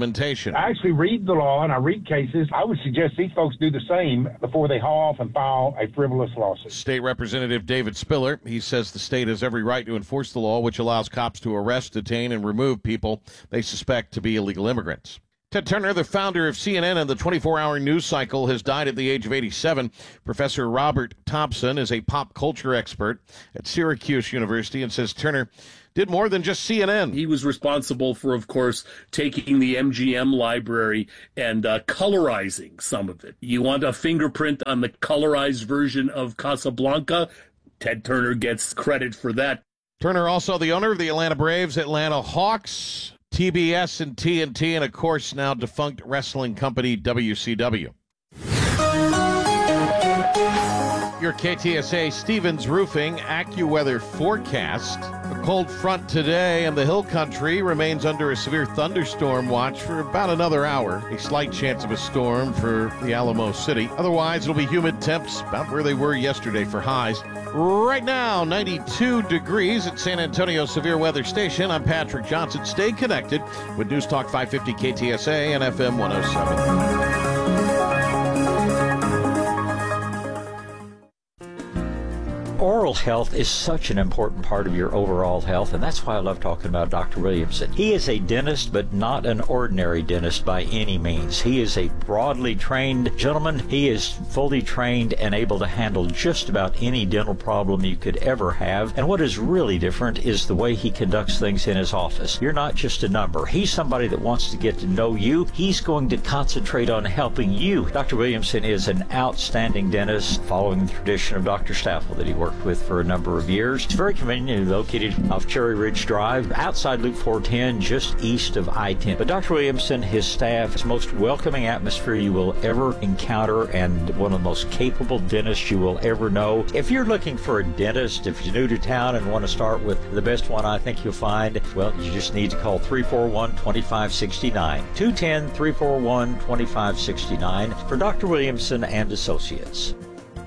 implementation. I actually read the law and I read cases. I would suggest these folks do the same before they haul off and file a frivolous lawsuit. State Representative David Spiller, he says the state has every right to enforce the law, which allows cops to arrest, detain, and remove people they suspect to be illegal immigrants. Ted Turner, the founder of C N N and the twenty-four hour news cycle, has died at the age of eighty-seven. Professor Robert Thompson is a pop culture expert at Syracuse University and says Turner did more than just C N N. He was responsible for, of course, taking the M G M library and uh, colorizing some of it. You want a fingerprint on the colorized version of Casablanca? Ted Turner gets credit for that. Turner also the owner of the Atlanta Braves, Atlanta Hawks, T B S and T N T, and of course now defunct wrestling company W C W. Your K T S A Stevens Roofing AccuWeather forecast. A cold front today and the hill country remains under a severe thunderstorm watch for about another hour. A slight chance of a storm for the Alamo City. Otherwise, it'll be humid temps about where they were yesterday for highs. Right now, ninety-two degrees at San Antonio Severe Weather Station. I'm Patrick Johnson. Stay connected with News Talk five fifty K T S A and F M one oh seven. Oral health is such an important part of your overall health, and that's why I love talking about Doctor Williamson. He is a dentist, but not an ordinary dentist by any means. He is a broadly trained gentleman. He is fully trained and able to handle just about any dental problem you could ever have. And what is really different is the way he conducts things in his office. You're not just a number. He's somebody that wants to get to know you. He's going to concentrate on helping you. Doctor Williamson is an outstanding dentist, following the tradition of Doctor Staffel that he worked with for a number of years. It's very conveniently located off Cherry Ridge Drive, outside Loop four ten, just east of I ten. But Doctor Williamson, his staff, is the most welcoming atmosphere you will ever encounter and one of the most capable dentists you will ever know. If you're looking for a dentist, if you're new to town and want to start with the best one I think you'll find, well, you just need to call three four one, two five six nine, two one zero, three four one, two five six nine for Doctor Williamson and Associates.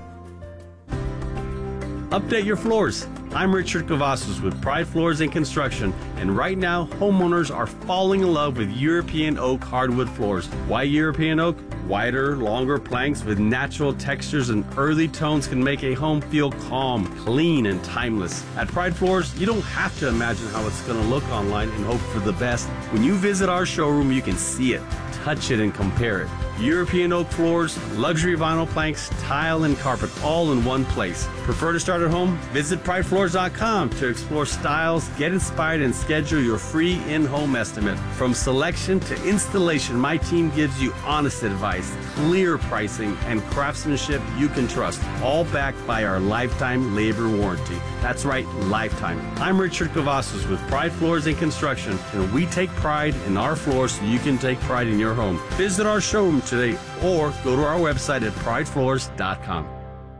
Update your floors. I'm Richard Cavazos with Pride Floors and Construction, and right now, homeowners are falling in love with European oak hardwood floors. Why European oak? Wider, longer planks with natural textures and earthy tones can make a home feel calm, clean, and timeless. At Pride Floors, you don't have to imagine how it's going to look online and hope for the best. When you visit our showroom, you can see it, touch it, and compare it. European oak floors, luxury vinyl planks, tile, and carpet all in one place. Prefer to start at home? Visit pride floors dot com to explore styles, get inspired, and schedule your free in-home estimate. From selection to installation, my team gives you honest advice, clear pricing, and craftsmanship you can trust, all backed by our lifetime labor warranty. That's right, lifetime. I'm Richard Cavazos with Pride Floors and Construction, and we take pride in our floors so you can take pride in your home. Visit our showroom today or go to our website at pride floors dot com.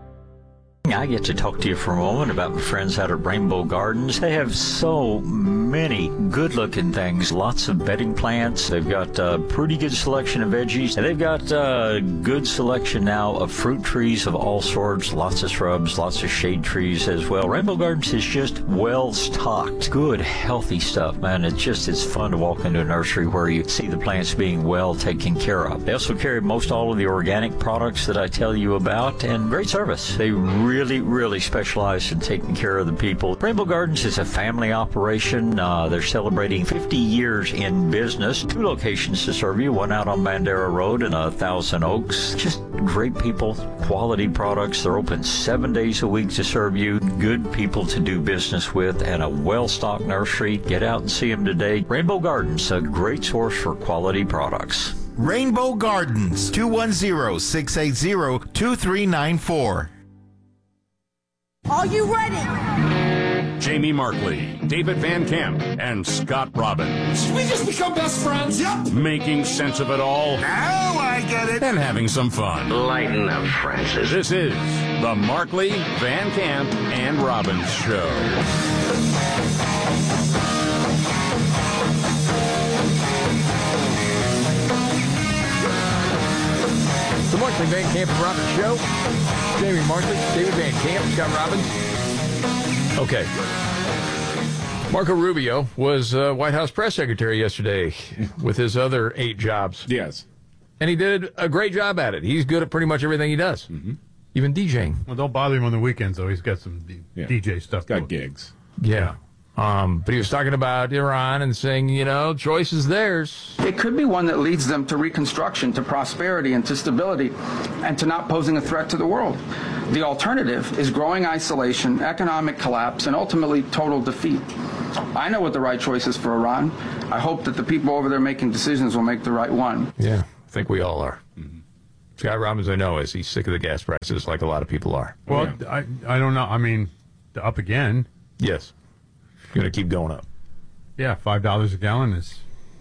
I get to talk to you for a moment about my friends out at Rainbow Gardens. They have so many good-looking things, lots of bedding plants. They've got a pretty good selection of veggies, and they've got a good selection now of fruit trees of all sorts, lots of shrubs, lots of shade trees as well. Rainbow Gardens is just well-stocked, good, healthy stuff, man. It's just, it's fun to walk into a nursery where you see the plants being well taken care of. They also carry most all of the organic products that I tell you about, and great service. They really Really, really specialize in taking care of the people. Rainbow Gardens is a family operation. Uh, they're celebrating fifty years in business. Two locations to serve you, one out on Bandera Road and a Thousand Oaks. Just great people, quality products. They're open seven days a week to serve you. Good people to do business with, and a well-stocked nursery. Get out and see them today. Rainbow Gardens, a great source for quality products. Rainbow Gardens, two one zero, six eight zero, two three nine four. Are you ready? Jamie Markley, David Van Camp, and Scott Robbins. We just become best friends. Yep. Making sense of it all. Now I get it. And having some fun. Lighten up, Francis. This is the Markley, Van Camp, and Robbins Show. The Markley, Van Camp, and Robbins Show. Jamie Markley, David Van Camp, Scott Robbins. Okay. Marco Rubio was uh, White House press secretary yesterday with his other eight jobs. Yes. And he did a great job at it. He's good at pretty much everything he does, mm-hmm. even DJing. Well, don't bother him on the weekends, though. He's got some D- yeah. D J stuff. He's got gigs. Yeah. Um, but he was talking about Iran and saying, you know, choice is theirs. It could be one that leads them to reconstruction, to prosperity, and to stability, and to not posing a threat to the world. The alternative is growing isolation, economic collapse, and ultimately total defeat. I know what the right choice is for Iran. I hope that the people over there making decisions will make the right one. Yeah, I think we all are. Mm-hmm. Scott Robbins, I know, is he's sick of the gas prices like a lot of people are. Well, yeah. I, I don't know. I mean, up again. Yes. Going to keep going up. Yeah, five dollars a gallon is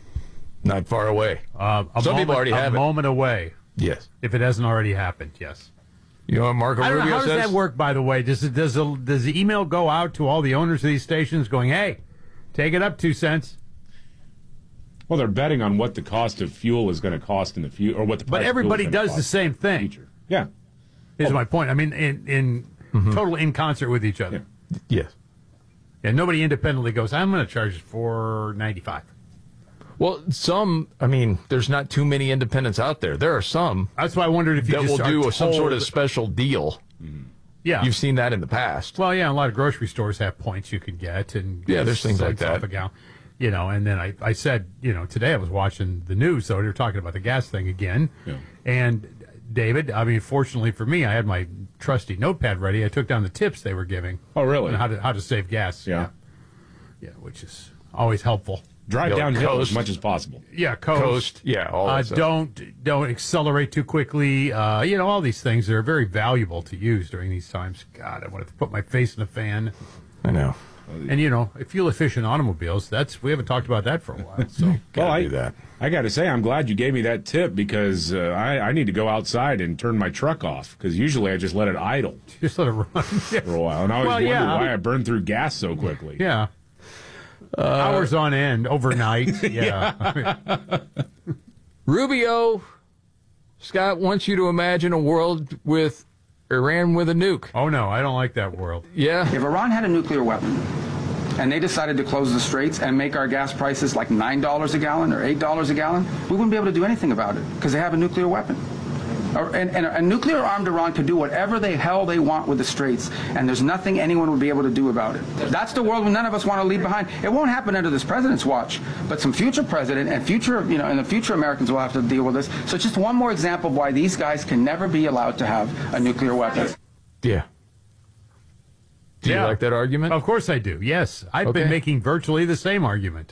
not far away. Uh, a Some moment, people already have a it. moment away. Yes, if it hasn't already happened. Yes. You know what Marco I don't Rubio know, how says? does that work? By the way, does it, does a, does the email go out to all the owners of these stations, going, "Hey, take it up two cents"? Well, they're betting on what the cost of fuel is going to cost in the future, or what the. But everybody does the same thing. Future. Yeah, is oh. my point. I mean, in in mm-hmm. total in concert with each other. Yeah. Yes. Yeah, nobody independently goes, I'm going to charge four ninety-five. Well, some, I mean, there's not too many independents out there. There are some. That's why I wondered if you that just will are do told... some sort of special deal. Mm-hmm. Yeah. You've seen that in the past. Well, yeah, a lot of grocery stores have points you could get. And yeah, there's things like that. Off a gallon. You know, and then I, I said, you know, today I was watching the news, so they were talking about the gas thing again. Yeah. And David, I mean, fortunately for me, I had my trusty notepad ready. I took down the tips they were giving. Oh, really? On how to, how to save gas. Yeah. Yeah, which is always helpful. Drive Go downhill coast. as much as possible. Yeah, coast. Coast, yeah. All uh, that stuff. don't don't accelerate too quickly. Uh, you know, all these things are very valuable to use during these times. God, I want to put my face in a fan. I know. And you know, fuel efficient automobiles. That's we haven't talked about that for a while. So well, I do that. I got to say, I'm glad you gave me that tip because uh, I, I need to go outside and turn my truck off because usually I just let it idle. Just let it run for a while, and I always well, wonder yeah. why I burn through gas so quickly. Yeah. Uh, Hours on end, overnight. Yeah. Rubio, Scott wants you to imagine a world with Iran with a nuke. Oh, no, I don't like that world. Yeah. If Iran had a nuclear weapon and they decided to close the straits and make our gas prices like nine dollars a gallon or eight dollars a gallon, we wouldn't be able to do anything about it because they have a nuclear weapon. And, and a nuclear-armed Iran could do whatever the hell they want with the straits, and there's nothing anyone would be able to do about it. That's the world none of us want to leave behind. It won't happen under this president's watch, but some future president and future, you know, and the future Americans will have to deal with this. So just one more example of why these guys can never be allowed to have a nuclear weapon. Yeah. Do yeah. you like that argument? Of course I do. Yes, I've okay. been making virtually the same argument.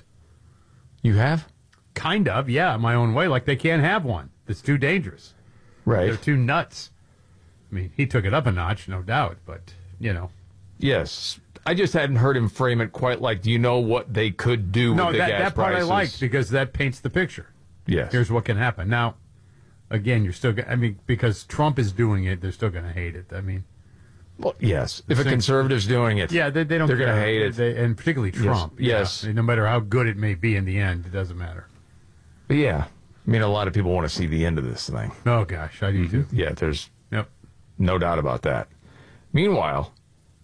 You have? Kind of, yeah, my own way. Like they can't have one. It's too dangerous. Right. They're too nuts. I mean, he took it up a notch, no doubt, but, you know. Yes. I just hadn't heard him frame it quite like, do you know what they could do no, with the that, gas that part prices? I liked because that paints the picture. Yes. Here's what can happen. Now, again, you're still, I mean, because Trump is doing it, they're still going to hate it. I mean. Well, yes. If a conservative's doing it, yeah, they, they don't they're going to hate it. They, and particularly Trump. Yes. Yeah. No matter how good it may be in the end, it doesn't matter. But yeah. I mean, a lot of people want to see the end of this thing. Oh, gosh, I do too. Yeah, there's yep. no doubt about that. Meanwhile,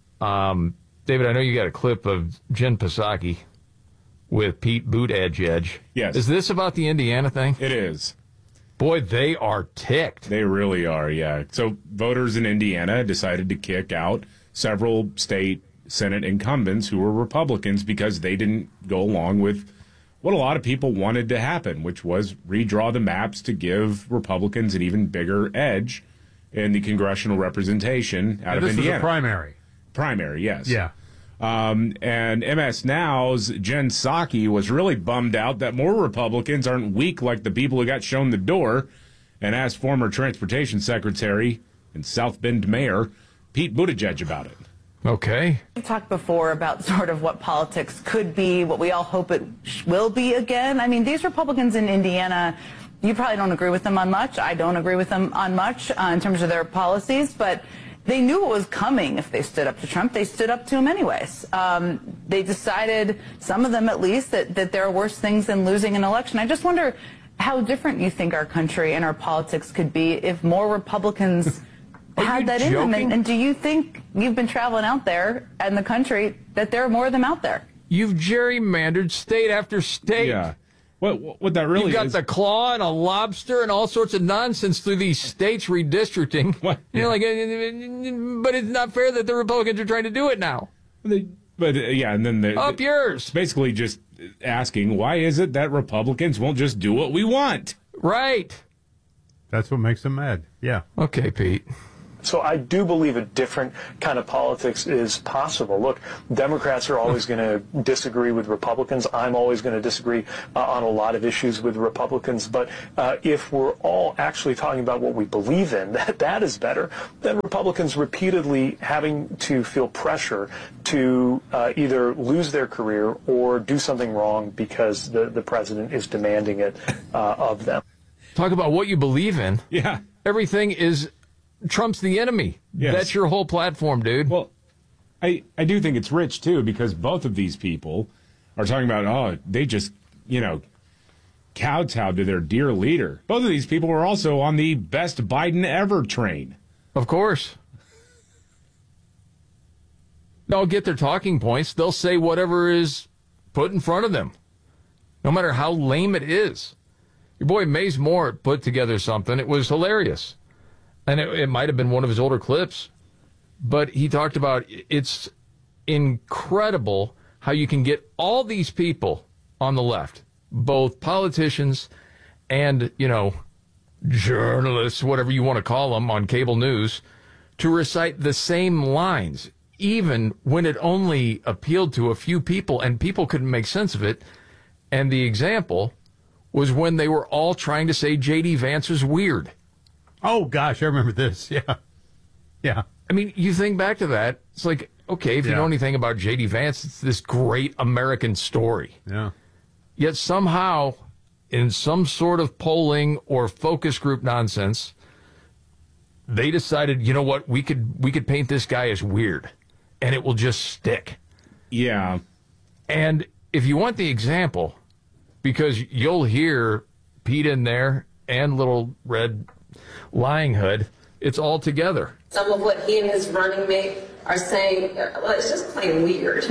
um, David, I know you got a clip of Jen Psaki with Pete Buttigieg. Yes. Is this about the Indiana thing? It is. Boy, they are ticked. They really are, yeah. So voters in Indiana decided to kick out several state Senate incumbents who were Republicans because they didn't go along with what a lot of people wanted to happen, which was redraw the maps to give Republicans an even bigger edge in the congressional representation out and of this Indiana. This was a primary. Primary, yes. Yeah. Um, and M S Now's Jen Psaki was really bummed out that more Republicans aren't weak like the people who got shown the door, and asked former Transportation Secretary and South Bend Mayor Pete Buttigieg about it. Okay. We talked before about sort of what politics could be, what we all hope it will be again. I mean, these Republicans in Indiana, you probably don't agree with them on much. I don't agree with them on much uh, in terms of their policies, but they knew what was coming if they stood up to Trump. They stood up to him anyways. Um, they decided, some of them at least, that, that there are worse things than losing an election. I just wonder how different you think our country and our politics could be if more Republicans had that in them. And, and do you think, you've been traveling out there in the country, that there are more of them out there? You've gerrymandered state after state. Yeah. What what that really You've got is. the claw and a lobster and all sorts of nonsense through these states redistricting. What? You're like, uh, but it's not fair that the Republicans are trying to do it now. They, but uh, yeah, and then the, Up the, yours. It's basically just asking, why is it that Republicans won't just do what we want? Right. That's what makes them mad. Yeah. Okay, Pete. So I do believe a different kind of politics is possible. Look, Democrats are always going to disagree with Republicans. I'm always going to disagree uh, on a lot of issues with Republicans. But uh, if we're all actually talking about what we believe in, that that is better than Republicans repeatedly having to feel pressure to uh, either lose their career or do something wrong because the, the president is demanding it uh, of them. Talk about what you believe in. Yeah. Everything is Trump's the enemy. Yes. That's your whole platform, dude. Well, I, I do think it's rich, too, because both of these people are talking about, oh, they just, you know, kowtowed to their dear leader. Both of these people were also on the best Biden ever train. Of course. They'll get their talking points. They'll say whatever is put in front of them, no matter how lame it is. Your boy Maze Moore put together something. It was hilarious. And it, it might have been one of his older clips. But he talked about it's incredible how you can get all these people on the left, both politicians and, you know, journalists, whatever you want to call them on cable news, to recite the same lines, even when it only appealed to a few people and people couldn't make sense of it. And the example was when they were all trying to say J D Vance was weird. Oh, gosh, I remember this. Yeah. Yeah. I mean, you think back to that, it's like, okay, if you Yeah. know anything about J D Vance, it's this great American story. Yeah. Yet somehow, in some sort of polling or focus group nonsense, they decided, you know what, we could we could paint this guy as weird, and it will just stick. Yeah. And if you want the example, because you'll hear Pete in there and Little Red Lying Hood, it's all together. Some of what he and his running mate are saying, well, it's just plain weird.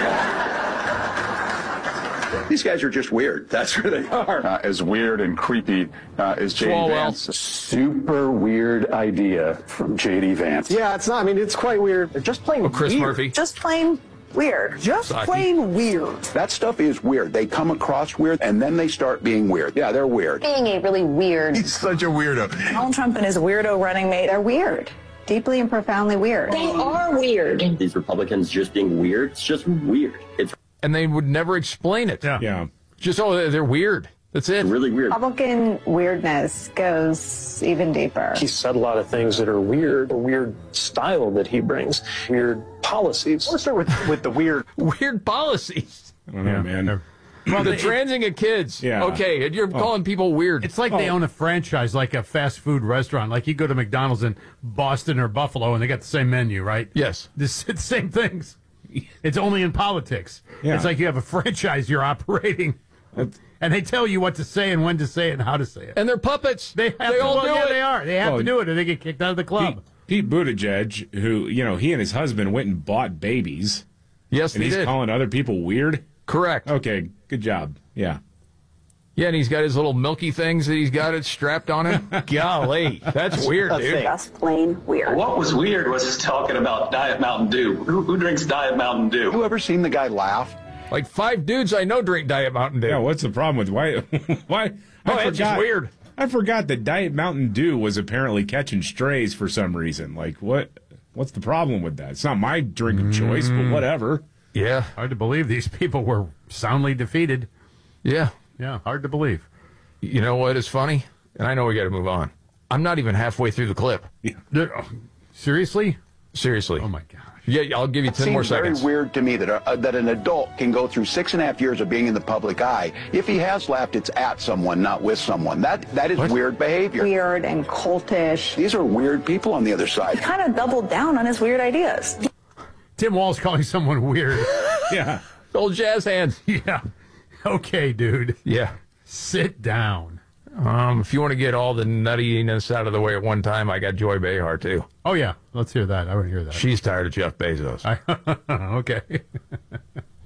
These guys are just weird. That's where they are. Uh, as weird and creepy uh, as J D Vance. Super weird idea from J D Vance. Yeah, it's not. I mean, it's quite weird. They're just plain Oh, Chris weird. Murphy. Just plain weird. Just Saki. plain weird. That stuff is weird. They come across weird, and then they start being weird. Yeah, they're weird. Being a really weird. He's such a weirdo. Donald Trump and his weirdo running mate, they're weird. Deeply and profoundly weird. They are weird. These Republicans just being weird, it's just weird. It's And they would never explain it. Yeah. Yeah. Just, oh, they're weird. That's it. really weird. Republican weirdness goes even deeper. He said a lot of things that are weird, a weird style that he brings, weird policies. Let's start with, with the weird. Weird policies. I don't know, Yeah. man. Well, the transing of kids. Yeah. Okay, and you're calling people weird. It's like they own a franchise, like a fast food restaurant. Like you go to McDonald's in Boston or Buffalo, and they got the same menu, right? Yes. This, it's the same things. It's only in politics. Yeah. It's like you have a franchise you're operating, and they tell you what to say and when to say it and how to say it. And they're puppets. They have They to, all well, do yeah, it. they are. They have Well, to do it, or they get kicked out of the club. Pete, Pete Buttigieg, who, you know, he and his husband went and bought babies. Yes, And they he's did. calling other people weird? Correct. Okay, good job. Yeah. Yeah, and he's got his little milky things that he's got it strapped on him. Golly, that's weird, dude. Just plain weird. What was weird was just talking about Diet Mountain Dew. Who, who drinks Diet Mountain Dew? You ever seen the guy laugh? Like five dudes I know drink Diet Mountain Dew. Yeah, what's the problem with why? why? Oh, I that's just weird. I forgot that Diet Mountain Dew was apparently catching strays for some reason. Like, what? What's the problem with that? It's not my drink of choice, but whatever. Yeah. Hard to believe these people were soundly defeated. Yeah. Yeah, hard to believe. You know what is funny? And I know we got to move on. I'm not even halfway through the clip. They're- Seriously? Seriously. Oh, my gosh. Yeah, I'll give you It ten more seems very seconds. weird to me that a, that an adult can go through six and a half years of being in the public eye. If he has laughed, it's at someone, not with someone. That that is What? weird behavior. Weird and cultish. These are weird people on the other side. Kind of doubled down on his weird ideas. Tim Wall's calling someone weird. Yeah. Old jazz hands. Yeah. Okay, dude. Yeah. Sit down. Um, if you want to get all the nuttiness out of the way at one time, I got Joy Behar, too. Oh, yeah. Let's hear that. I want to hear that. She's tired of Jeff Bezos. I, okay.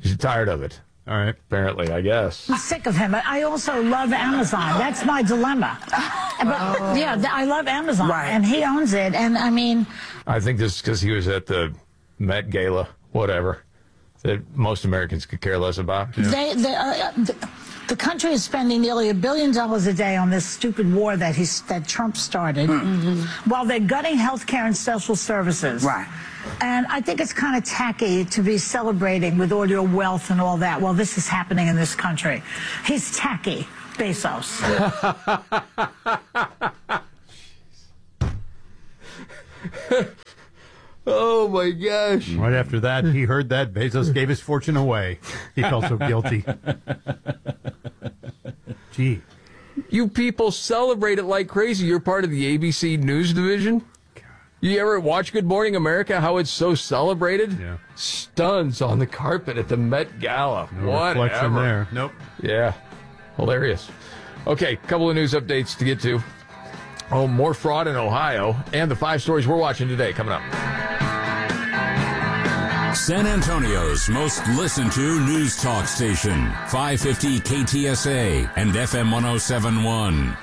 She's tired of it. All right. Apparently, I guess. I'm sick of him. I also love Amazon. That's my dilemma. But, Oh. yeah, th- I love Amazon, Right. and he owns it. And I mean, I think this is because he was at the Met Gala, whatever, that most Americans could care less about. they, they uh, the, the country is spending nearly a billion dollars a day on this stupid war that he's that Trump started, while they're gutting health care and social services. Right. And I think it's kind of tacky to be celebrating with all your wealth and all that while this is happening in this country. He's tacky, Bezos. Oh, my gosh. Right after that, he heard that Bezos gave his fortune away. He felt so guilty. Gee. You people celebrate it like crazy. You're part of the A B C News division. You ever watch Good Morning America, how it's so celebrated? Yeah. Stuns on the carpet at the Met Gala. No Whatever. reflection there. Nope. Yeah. Hilarious. Okay, couple of news updates to get to. Oh, more fraud in Ohio, and the five stories we're watching today coming up. San Antonio's most listened to news talk station, five fifty K T S A and F M one oh seven point one.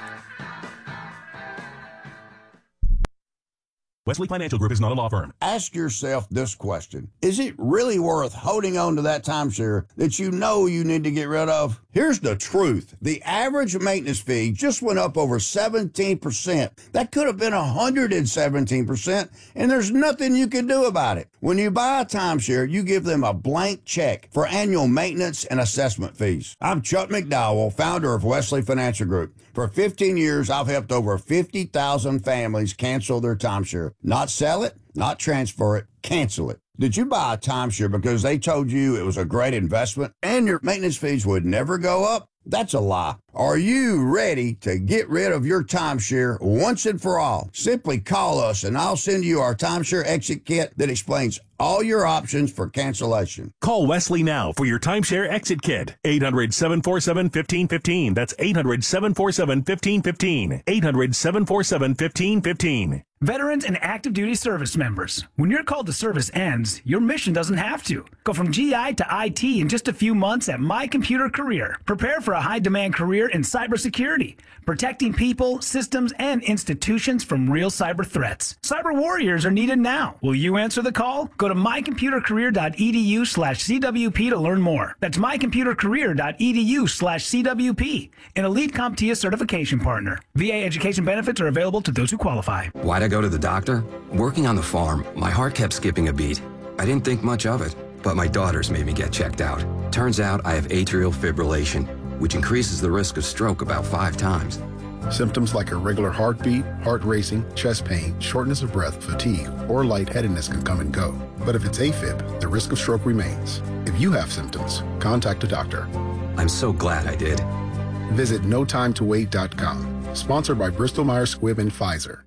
Wesley Financial Group is not a law firm. Ask yourself this question. Is it really worth holding on to that timeshare that you know you need to get rid of? Here's the truth. The average maintenance fee just went up over seventeen percent. That could have been one hundred seventeen percent, and there's nothing you can do about it. When you buy a timeshare, you give them a blank check for annual maintenance and assessment fees. I'm Chuck McDowell, founder of Wesley Financial Group. For fifteen years, I've helped over fifty thousand families cancel their timeshare. Not sell it, not transfer it, cancel it. Did you buy a timeshare because they told you it was a great investment and your maintenance fees would never go up? That's a lie. Are you ready to get rid of your timeshare once and for all? Simply call us and I'll send you our timeshare exit kit that explains all your options for cancellation. Call Wesley now for your timeshare exit kit. eight hundred, seven four seven, one five one five. That's eight hundred, seven four seven, one five one five. eight hundred, seven four seven, one five one five. Veterans and active duty service members, when your call to service ends, your mission doesn't have to. Go from G I to I T in just a few months at My Computer Career. Prepare for a high-demand career in cybersecurity, protecting people, systems, and institutions from real cyber threats. Cyber warriors are needed now. Will you answer the call? Go to my computer career dot e d u slash C W P to learn more. That's my computer career dot e d u slash C W P, an Elite CompTIA certification partner. V A education benefits are available to those who qualify. Why'd I go to the doctor? Working on the farm, my heart kept skipping a beat. I didn't think much of it, but my daughters made me get checked out. Turns out I have atrial fibrillation, which increases the risk of stroke about five times. Symptoms like irregular heartbeat, heart racing, chest pain, shortness of breath, fatigue, or lightheadedness can come and go. But if it's AFib, the risk of stroke remains. If you have symptoms, contact a doctor. I'm so glad I did. Visit no time to wait dot com. Sponsored by Bristol Myers Squibb and Pfizer.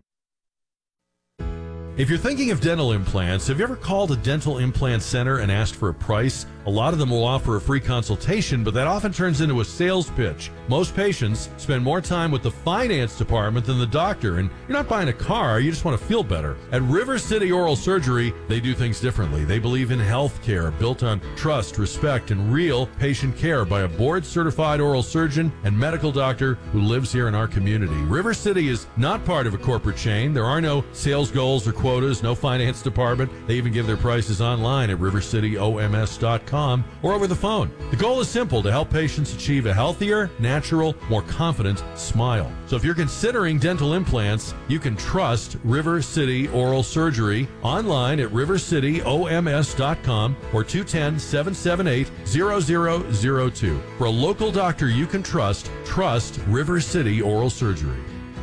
If you're thinking of dental implants, have you ever called a dental implant center and asked for a price? A lot of them will offer a free consultation, but that often turns into a sales pitch. Most patients spend more time with the finance department than the doctor, and you're not buying a car, you just want to feel better. At River City Oral Surgery, they do things differently. They believe in health care built on trust, respect, and real patient care by a board-certified oral surgeon and medical doctor who lives here in our community. River City is not part of a corporate chain. There are no sales goals or quotas, no finance department. They even give their prices online at river city o m s dot com or over the phone. The goal is simple: to help patients achieve a healthier, natural, more confident smile. So if you're considering dental implants, you can trust River City Oral Surgery online at river city o m s dot com or two one zero, seven seven eight, zero zero zero two. For a local doctor you can trust, trust River City Oral Surgery.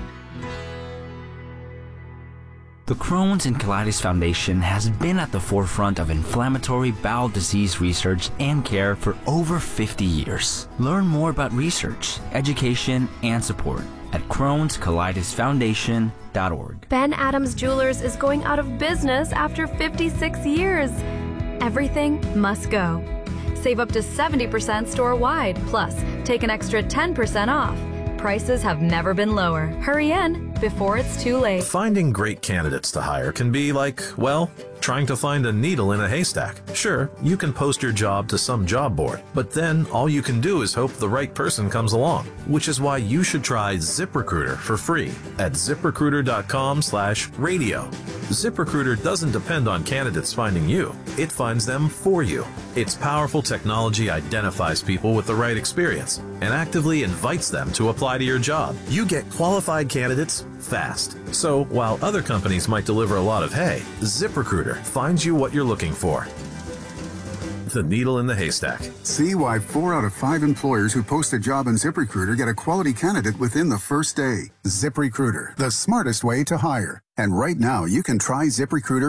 The Crohn's and Colitis Foundation has been at the forefront of inflammatory bowel disease research and care for over fifty years. Learn more about research, education, and support at crohns colitis foundation dot org. Ben Adams Jewelers is going out of business after fifty-six years. Everything must go. Save up to seventy percent store-wide, plus take an extra ten percent off. prices have never been lower. Hurry in before it's too late. Finding great candidates to hire can be like, well, trying to find a needle in a haystack. Sure, you can post your job to some job board, but then all you can do is hope the right person comes along, which is why you should try ZipRecruiter for free at ZipRecruiter.com slash radio. ZipRecruiter doesn't depend on candidates finding you. It finds them for you. Its powerful technology identifies people with the right experience and actively invites them to apply to your job. You get qualified candidates fast. So while other companies might deliver a lot of hay, ZipRecruiter finds you what you're looking for. The needle in the haystack. See why four out of five employers who post a job on ZipRecruiter get a quality candidate within the first day. ZipRecruiter, the smartest way to hire. And right now, you can try ZipRecruiter